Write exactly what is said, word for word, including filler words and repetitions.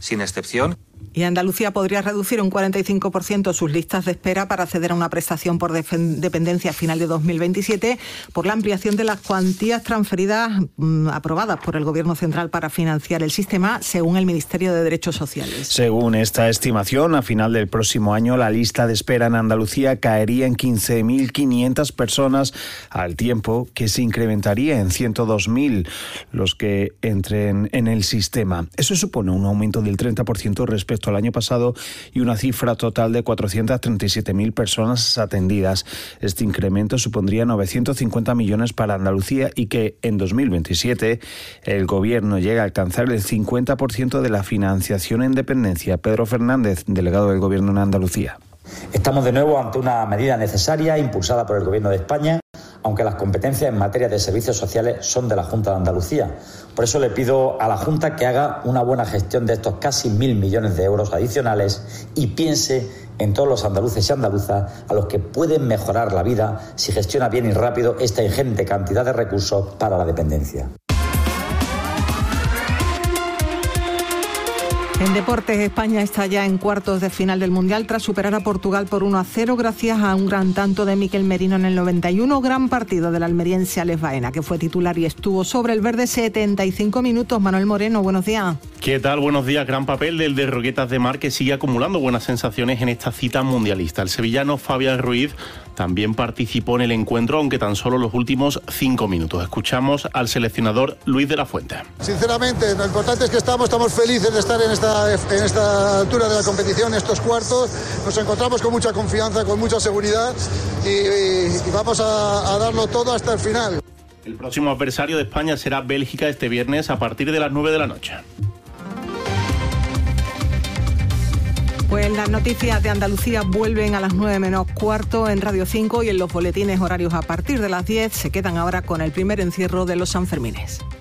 sin excepción. Y Andalucía podría reducir un cuarenta y cinco por ciento sus listas de espera para acceder a una prestación por dependencia a final de dos mil veintisiete por la ampliación de las cuantías transferidas mmm, aprobadas por el Gobierno central para financiar el sistema, según el Ministerio de Derechos Sociales. Según esta estimación, a final del próximo año la lista de espera en Andalucía caería en quince mil quinientas personas, al tiempo que se incrementaría en ciento dos mil los que entren en el sistema. Eso supone un aumento del treinta por ciento respecto al año pasado y una cifra total de cuatrocientas treinta y siete mil personas atendidas. Este incremento supondría novecientos cincuenta millones para Andalucía y que en dos mil veintisiete el Gobierno llega a alcanzar el cincuenta por ciento de la financiación en dependencia. Pedro Fernández, delegado del Gobierno en Andalucía. Estamos de nuevo ante una medida necesaria impulsada por el Gobierno de España, aunque las competencias en materia de servicios sociales son de la Junta de Andalucía. Por eso le pido a la Junta que haga una buena gestión de estos casi mil millones de euros adicionales y piense en todos los andaluces y andaluzas a los que pueden mejorar la vida si gestiona bien y rápido esta ingente cantidad de recursos para la dependencia. En deportes, España está ya en cuartos de final del Mundial tras superar a Portugal por uno a cero gracias a un gran tanto de Mikel Merino en el noventa y uno. Gran partido del almeriense Alex Baena, que fue titular y estuvo sobre el verde setenta y cinco minutos. Manuel Moreno, buenos días. ¿Qué tal? Buenos días. Gran papel del de Roquetas de Mar, que sigue acumulando buenas sensaciones en esta cita mundialista. El sevillano Fabián Ruiz también participó en el encuentro, aunque tan solo los últimos cinco minutos. Escuchamos al seleccionador Luis de la Fuente. Sinceramente, lo importante es que estamos, estamos felices de estar en esta, en esta altura de la competición, en estos cuartos. Nos encontramos con mucha confianza, con mucha seguridad y, y, y vamos a, a darlo todo hasta el final. El próximo adversario de España será Bélgica este viernes a partir de las nueve de la noche. Pues las noticias de Andalucía vuelven a las nueve menos cuarto en Radio cinco y en los boletines horarios a partir de las diez se quedan ahora con el primer encierro de los Sanfermines.